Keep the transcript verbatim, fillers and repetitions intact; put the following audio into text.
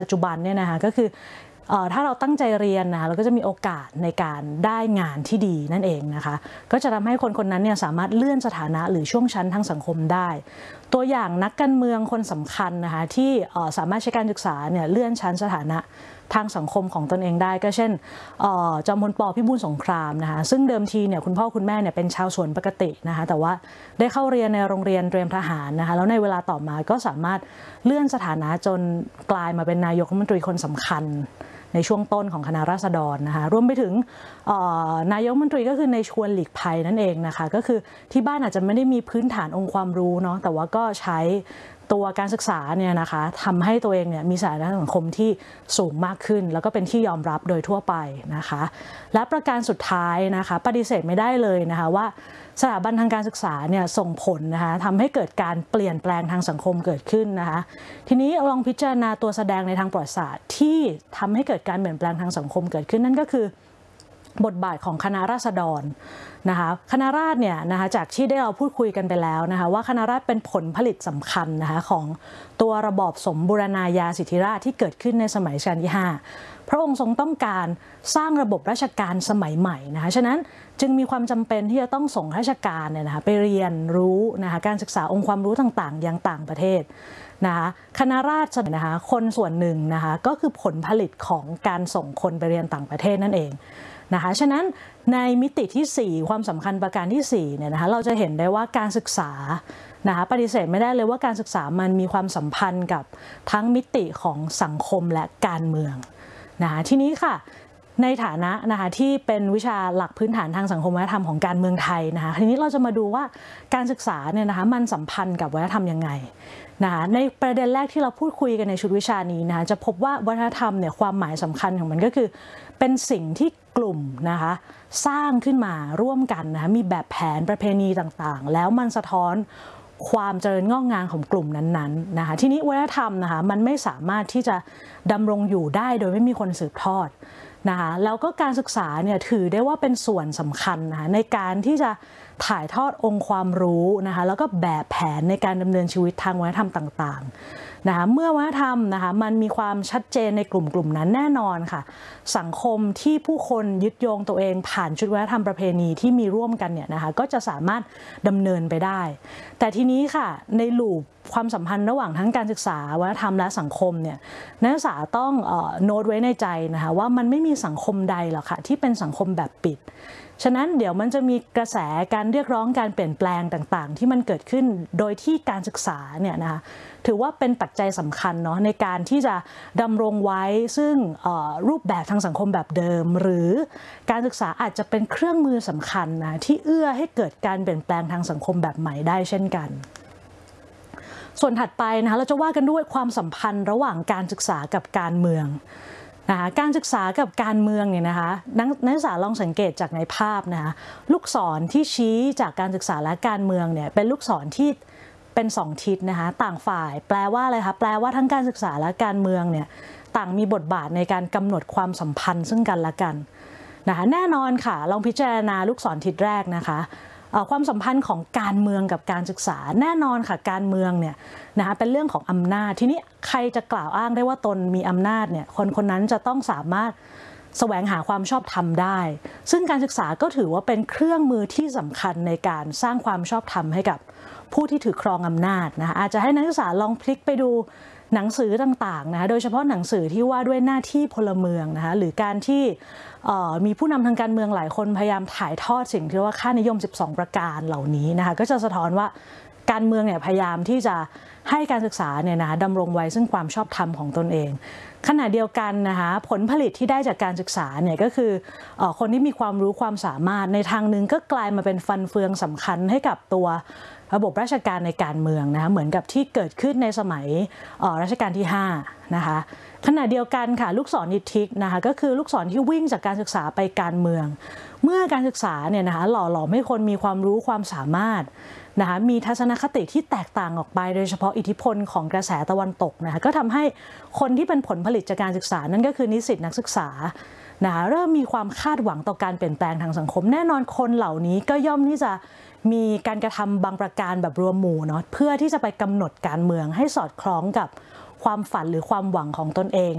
ปัจจุบันเนี่ยนะคะก็คือถ้าเราตั้งใจเรียนนะเราก็จะมีโอกาสในการได้งานที่ดีนั่นเองนะคะก็จะทำให้คนคนนั้นเนี่ยสามารถเลื่อนสถานะหรือช่วงชั้นทางสังคมได้ตัวอย่างนักการเมืองคนสำคัญนะคะที่สามารถใช้การศึกษาเนี่ยเลื่อนชั้นสถานะทางสังคมของตนเองได้ก็เช่นจอมพลป.พิบูลสงครามนะคะซึ่งเดิมทีเนี่ยคุณพ่อคุณแม่เนี่ยเป็นชาวสวนปกตินะคะแต่ว่าได้เข้าเรียนในโรงเรียนเตรียมทหารนะคะแล้วในเวลาต่อมาก็สามารถเลื่อนสถานะจนกลายมาเป็นนายกรัฐมนตรีคนสำคัญในช่วงต้นของคณะราษฎรนะคะรวมไปถึงนายกรัฐมนตรีก็คือในชวนหลีกภัยนั่นเองนะคะก็คือที่บ้านอาจจะไม่ได้มีพื้นฐานองค์ความรู้เนาะแต่ว่าก็ใช้ตัวการศึกษาเนี่ยนะคะทำให้ตัวเองเนี่ยมีสถานะสังคมที่สูงมากขึ้นแล้วก็เป็นที่ยอมรับโดยทั่วไปนะคะและประการสุดท้ายนะคะปฏิเสธไม่ได้เลยนะคะว่าสถาบันทางการศึกษาเนี่ยส่งผลนะคะทำให้เกิดการเปลี่ยนแปลงทางสังคมเกิดขึ้นนะคะทีนี้ลองพิจารณาตัวแสดงในทางประวัติศาสตร์ที่ทำให้เกิดการเปลี่ยนแปลงทางสังคมเกิดขึ้นนั่นก็คือบทบาทของคณะราษฎรนะคะคณะราษฎรเนี่ยนะคะจากที่ได้เราพูดคุยกันไปแล้วนะคะว่าคณะราษฎรเป็นผลผลิตสำคัญนะคะของตัวระบอบสมบูรณาญาสิทธิราชย์ที่เกิดขึ้นในสมัยรัชกาลที่ห้าพระองค์ทรงต้องการสร้างระบบราชการสมัยใหม่นะคะฉะนั้นจึงมีความจำเป็นที่จะต้องส่งราชการเนี่ยนะคะไปเรียนรู้นะคะการศึกษาองค์ความรู้ต่างๆยังต่างประเทศนะคะคณะราษฎรนะคะคนส่วนหนึ่งนะคะก็คือผลผลิตของการส่งคนไปเรียนต่างประเทศนั่นเองนะคะฉะนั้นในมิติที่สี่ความสำคัญประการที่สี่เนี่ยนะคะเราจะเห็นได้ว่าการศึกษานะคะปฏิเสธไม่ได้เลยว่าการศึกษามันมีความสัมพันธ์กับทั้งมิติของสังคมและการเมืองนะคะทีนี้ค่ะในฐานะนะคะที่เป็นวิชาหลักพื้นฐานทางสังคมวัฒนธรรมของการเมืองไทยนะคะทีนี้เราจะมาดูว่าการศึกษาเนี่ยนะคะมันสัมพันธ์กับวัฒนธรรมยังไงนะคะในประเด็นแรกที่เราพูดคุยกันในชุดวิชานี้นะคะจะพบว่าวัฒนธรรมเนี่ยความหมายสำคัญของมันก็คือเป็นสิ่งที่กลุ่มนะคะสร้างขึ้นมาร่วมกันนะคะมีแบบแผนประเพณีต่างๆแล้วมันสะท้อนความเจริญงอกงามของกลุ่มนั้นๆนะคะทีนี้วัฒนธรรมนะคะมันไม่สามารถที่จะดำรงอยู่ได้โดยไม่มีคนสืบทอดนะคะแล้วก็การศึกษาเนี่ยถือได้ว่าเป็นส่วนสำคัญนะคะในการที่จะถ่ายทอดองค์ความรู้นะคะแล้วก็แบบแผนในการดำเนินชีวิตทางวัฒนธรรมต่างๆนะคะเมื่อวัฒนธรรมนะคะมันมีความชัดเจนในกลุ่มกลุ่มนั้นแน่นอนค่ะสังคมที่ผู้คนยึดโยงตัวเองผ่านชุดวัฒนธรรมประเพณีที่มีร่วมกันเนี่ยนะคะก็จะสามารถดำเนินไปได้แต่ทีนี้ค่ะในลูปความสัมพันธ์ระหว่างทั้งการศึกษาวัฒนธรรมและสังคมเนี่ยนักศึกษาต้องโน้ตไว้ในใจนะคะว่ามันไม่มีสังคมใดหรอกค่ะที่เป็นสังคมแบบปิดฉะนั้นเดี๋ยวมันจะมีกระแสการเรียกร้องการเปลี่ยนแปลงต่างๆที่มันเกิดขึ้นโดยที่การศึกษาเนี่ยนะคะถือว่าเป็นปัจจัยสำคัญเนาะในการที่จะดำรงไว้ซึ่งรูปแบบทางสังคมแบบเดิมหรือการศึกษาอาจจะเป็นเครื่องมือสำคัญนะที่เอื้อให้เกิดการเปลี่ยนแปลงทางสังคมแบบใหม่ได้เช่นกันส่วนถัดไปนะคะเราจะว่ากันด้วยความสัมพันธ์ระหว่างการศึกษากับการเมืองนะคะการศึกษากับการเมืองเนี่ยนะคะนักศึกษาลองสังเกตจากในภาพนะคะลูกศรที่ชี้จากการศึกษาและการเมืองเนี่ยเป็นลูกศรที่เป็นสองทิศนะคะต่างฝ่ายแปลว่าอะไรคะแปลว่าทั้งการศึกษาและการเมืองเนี่ยต่างมีบทบาทในการกำหนดความสัมพันธ์ซึ่งกันและกันนะคะแน่นอนค่ะลองพิจารณาลูกศรทิศแรกนะคะความสัมพันธ์ของการเมืองกับการศึกษาแน่นอนค่ะการเมืองเนี่ยนะคะเป็นเรื่องของอำนาจทีนี้ใครจะกล่าวอ้างได้ว่าตนมีอำนาจเนี่ยคนคนนั้นจะต้องสามารถแสวงหาความชอบธรรมได้ซึ่งการศึกษาก็ถือว่าเป็นเครื่องมือที่สำคัญในการสร้างความชอบธรรมให้กับผู้ที่ถือครองอำนาจนะคะอาจจะให้นักศึกษาลองพลิกไปดูหนังสือต่างๆนะคะโดยเฉพาะหนังสือที่ว่าด้วยหน้าที่พลเมืองนะคะหรือการที่มีผู้นำทางการเมืองหลายคนพยายามถ่ายทอดสิ่งที่เรียกว่าค่านิยมสิบสองประการเหล่านี้นะคะก็จะสะท้อนว่าการเมืองเนี่ยพยายามที่จะให้การศึกษาเนี่ยนะคะดำรงไว้ซึ่งความชอบธรรมของตนเองขณะเดียวกันนะคะผลผลิตที่ได้จากการศึกษาเนี่ยก็คือคนที่มีความรู้ความสามารถในทางหนึ่งก็กลายมาเป็นฟันเฟืองสำคัญให้กับตัวระบบราชการในการเมืองนะคะเหมือนกับที่เกิดขึ้นในสมัยรัชกาลที่ห้านะคะขณะเดียวกันค่ะลูกศรนิทิกนะคะก็คือลูกศรที่วิ่งจากการศึกษาไปการเมืองเมื่อการศึกษาเนี่ยนะคะหล่อหลอมให้คนมีความรู้ความสามารถนะคะมีทัศนคติที่แตกต่างออกไปโดยเฉพาะอิทธิพลของกระแสตะวันตกนะคะก็ทำให้คนที่เป็นผลผลิตจากการศึกษานั่นก็คือนิสิตนักศึกษานะคะเริ่มมีความคาดหวังต่อการเปลี่ยนแปลงทางสังคมแน่นอนคนเหล่านี้ก็ย่อมที่จะมีการกระทำบางประการแบบรวมหมู่เนาะเพื่อที่จะไปกำหนดการเมืองให้สอดคล้องกับความฝันหรือความหวังของตนเอง